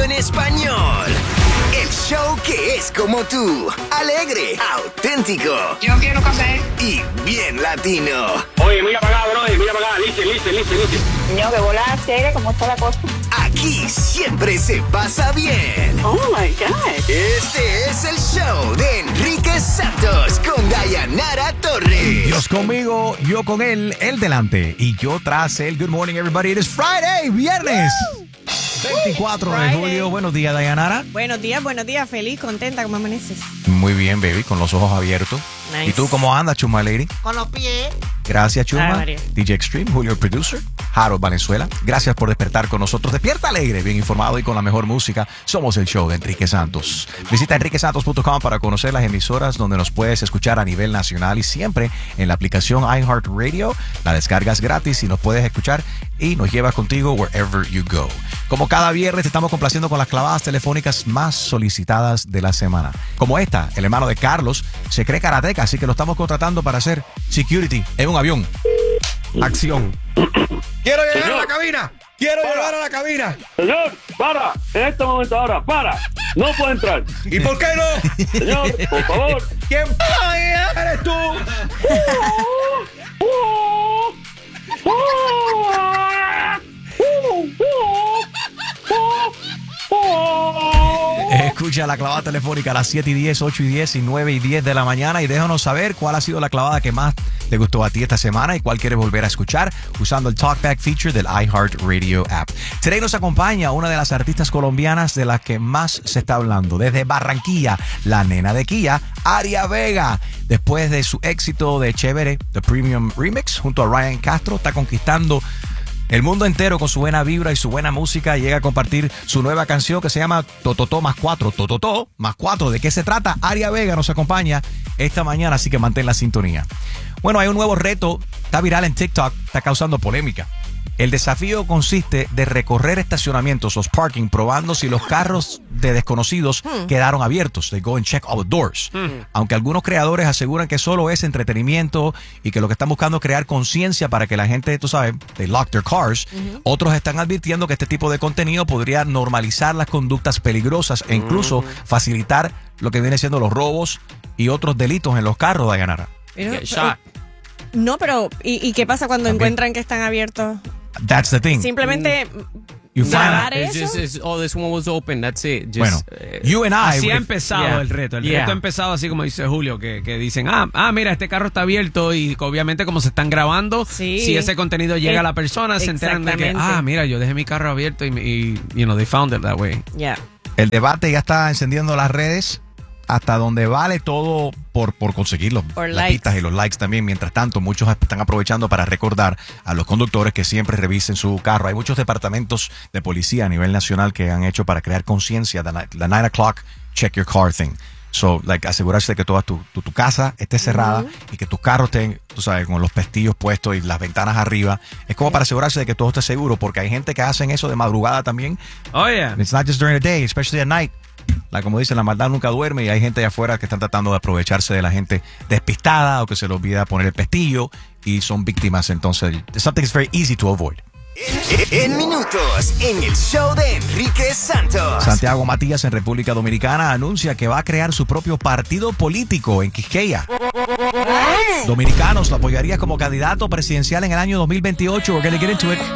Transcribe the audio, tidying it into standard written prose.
en español. El show que es como tú. Alegre, auténtico. Yo quiero café. Y bien latino. Oye, mira para acá, bro. Mira para acá. Listen. Niño, que bola chévere, ¿cómo está la cosa? Aquí siempre se pasa bien. Oh, my God. Este es el show de Enrique Santos con Dayanara Torres. Dios conmigo, yo con él delante y yo tras él. Good morning, everybody. It is Friday, viernes. 24 de julio. Buenos días, Dayanara. Buenos días. Feliz, contenta, ¿cómo amaneces? Muy bien, baby, con los ojos abiertos. Nice. ¿Y tú cómo andas, Chuma Lady? Con los pies. Gracias, Chuma. María. DJ Extreme, Julio, el producer. Harold Valenzuela. Gracias por despertar con nosotros. Despierta alegre, bien informado y con la mejor música. Somos el show de Enrique Santos. Visita enriquesantos.com para conocer las emisoras donde nos puedes escuchar a nivel nacional y siempre en la aplicación iHeartRadio. La descargas gratis y nos puedes escuchar y nos llevas contigo wherever you go. Como cada viernes te estamos complaciendo con las clavadas telefónicas más solicitadas de la semana. Como esta, el hermano de Carlos se cree karateca, así que lo estamos contratando para hacer security en un avión. Acción. Quiero llegar a la cabina. Llegar a la cabina. Señor, para. En este momento ahora, para. No puede entrar. ¿Y por qué no? Señor, por favor. ¿Quién eres tú? Escucha la clavada telefónica a las 7 y 10, 8 y 10 y 9 y 10 de la mañana y déjanos saber cuál ha sido la clavada que más te gustó a ti esta semana y cuál quieres volver a escuchar usando el Talkback feature del iHeartRadio app. Today nos acompaña una de las artistas colombianas de las que más se está hablando. Desde Barranquilla, la nena de Kia, Aria Vega. Después de su éxito de Chévere, The Premium Remix, junto a Ryan Castro, está conquistando el mundo entero con su buena vibra y su buena música. Llega a compartir su nueva canción que se llama Tototó más 4. Tototó más 4. ¿De qué se trata? Aria Vega nos acompaña esta mañana, así que mantén la sintonía. Bueno, hay un nuevo reto, está viral en TikTok, está causando polémica. El desafío consiste de recorrer estacionamientos, los parking, probando si los carros de desconocidos quedaron abiertos. They go and check all the doors. Aunque algunos creadores aseguran que solo es entretenimiento y que lo que están buscando es crear conciencia para que la gente, tú sabes, they lock their cars. Otros están advirtiendo que este tipo de contenido podría normalizar las conductas peligrosas e incluso facilitar lo que viene siendo los robos y otros delitos en los carros, Dayanara. Pero ¿y qué pasa cuando encuentran que están abiertos? That's the thing. Simplemente You find grabar out. eso. Oh, this one was open, that's it. Just, Bueno, you and I. Así ha empezado el reto. El reto ha empezado así como dice Julio, que dicen, mira, este carro está abierto y obviamente como se están grabando, Sí. si ese contenido llega a la persona, se enteran de que, Exactamente. mira, yo dejé mi carro abierto y they found it that way. Ya. El debate ya está encendiendo las redes hasta donde vale todo por conseguir Por las likes. vistas y los likes también. Mientras tanto, muchos están aprovechando para recordar a los conductores que siempre revisen su carro. Hay muchos departamentos de policía a nivel nacional que han hecho para crear conciencia de la 9 o'clock check your car thing. So, asegurarse de que toda tu casa esté cerrada y que tus carros estén, tú sabes, con los pestillos puestos y las ventanas arriba. Es como para asegurarse de que todo esté seguro, porque hay gente que hacen eso de madrugada también. Oh, yeah. It's not just during the day, especially at night. Como dicen, la maldad nunca duerme y hay gente allá afuera que están tratando de aprovecharse de la gente despistada o que se le olvida poner el pestillo y son víctimas. Entonces, something is very easy to avoid. En minutos, en el show de Enrique Santos. Santiago Matías en República Dominicana anuncia que va a crear su propio partido político en Quisqueya. Dominicanos lo apoyaría como candidato presidencial en el año 2028. We're gonna get into it.